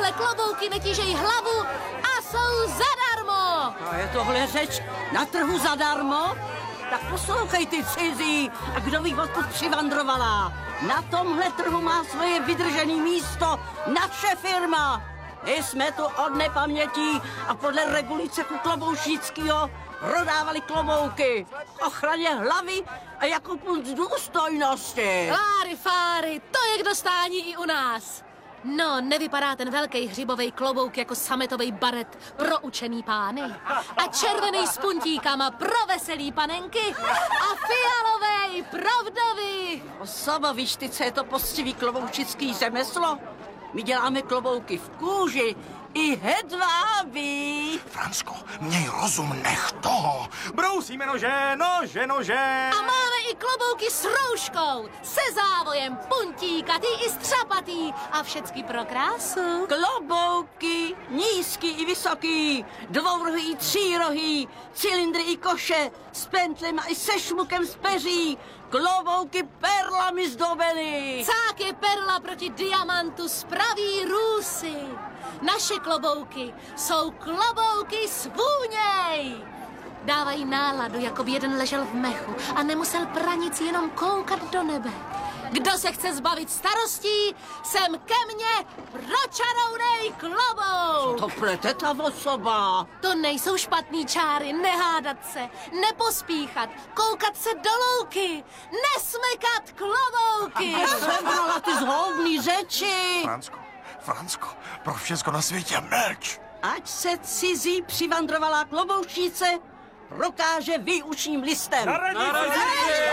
Tyhle klobouky netížejí hlavu a jsou zadarmo. A je tohle řeč na trhu zadarmo? Tak poslouchej ty cizí, a kdo ví, odkud přivandrovala. Na tomhle trhu má svoje vydržené místo naše firma. My jsme tu od nepamětí a podle regulace kloboušického prodávali klobouky k ochraně hlavy a jako punc důstojnosti. Láry fáry, to je k dostání i u nás. No, nevypadá ten velký hřibovej klobouk jako sametovej baret pro učený pány. A červený s puntíkama pro veselý panenky. A fialovej pro vdovy. Osoba, víš ty, co je to postivý kloboučický řemeslo? My děláme klobouky v kůži i hedvábí. Fransko, měj rozum, nech toho. Brousíme nože, nože. A máme i klobouky s rouškou, se závojem, puntíkatý i střapatý a všecky pro krásu. Klobouky, nízký i vysoký, dvourohý, třírohý, cylindry i koše, s pentlema i se šmukem z peří, klobouky perlami zdobeny. Cák je perla proti diamantu z pravý růsy. Naše klobouky jsou klobouky s vůněj. Dávají náladu, jako by jeden ležel v mechu a nemusel pranic jenom koukat do nebe. Kdo se chce zbavit starostí, sem ke mně pročarounej klobouk. To plete ta osoba. To nejsou špatný čáry, nehádat se, nepospíchat, koukat se do louky, nesmekat klobouky. Sebrala ty zhoubný řeči. Fransko, pro všecko na světě mlč. Ať se cizí přivandrovalá kloboučnice prokáže výučním listem. Na radnici!